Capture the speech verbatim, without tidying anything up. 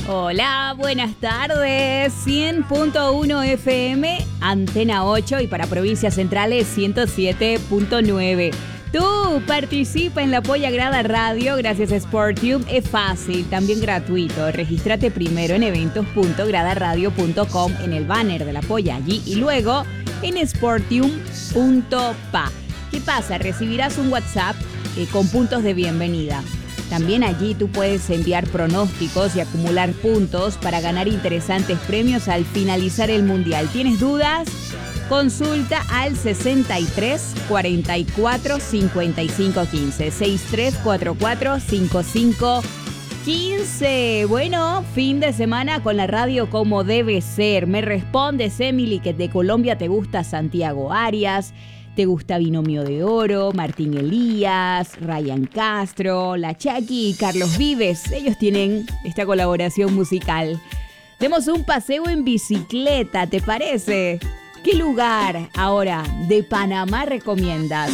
Hola, buenas tardes. cien punto uno F M, Antena ocho y para provincias centrales ciento siete punto nueve. Tú participa en la Polla Grada Radio gracias a Sportium. Es fácil, también gratuito. Regístrate primero en eventos punto grada radio punto com en el banner de la Polla allí y luego en sportium punto pa. ¿Qué pasa? Recibirás un WhatsApp eh, con puntos de bienvenida. También allí tú puedes enviar pronósticos y acumular puntos para ganar interesantes premios al finalizar el Mundial. ¿Tienes dudas? Consulta al sesenta y tres, cuarenta y cuatro, cincuenta y cinco, quince. sesenta y tres, cuarenta y cuatro, cincuenta y cinco, quince. Bueno, fin de semana con la radio como debe ser. Me respondes, Emily, que de Colombia te gusta Santiago Arias. ¿Te gusta Binomio de Oro, Martín Elías, Ryan Castro, La Chaki y Carlos Vives? Ellos tienen esta colaboración musical. Demos un paseo en bicicleta, ¿te parece? ¿Qué lugar ahora de Panamá recomiendas?